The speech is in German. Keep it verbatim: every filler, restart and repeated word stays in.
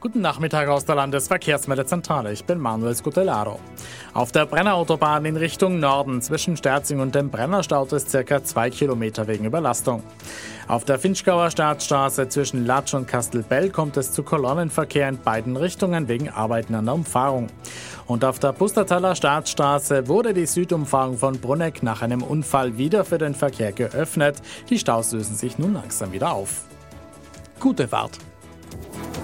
Guten Nachmittag aus der Landesverkehrsmeldezentrale. Ich bin Manuel Scutellaro. Auf der Brennerautobahn in Richtung Norden zwischen Sterzing und dem Brenner staut es ca. zwei Kilometer wegen Überlastung. Auf der Finchgauer Staatsstraße zwischen Latsch und Kastelbell kommt es zu Kolonnenverkehr in beiden Richtungen wegen Arbeiten an der Umfahrung. Und auf der Pustertaler Staatsstraße wurde die Südumfahrung von Brunegg nach einem Unfall wieder für den Verkehr geöffnet. Die Staus lösen sich nun langsam wieder auf. Gute Fahrt!